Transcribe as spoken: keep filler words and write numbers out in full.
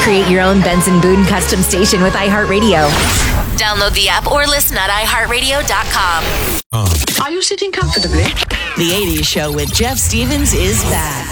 Create your own Benson Boone custom station with iHeartRadio. Download the app or listen at i heart radio dot com. Are you sitting comfortably? The eighties Show with Jeff Stevens is back.